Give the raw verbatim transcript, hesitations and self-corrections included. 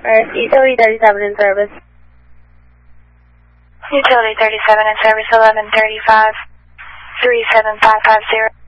Or utility thirty-seven in service. Utility thirty-seven in service, eleven thirty-five, three seven five five zero.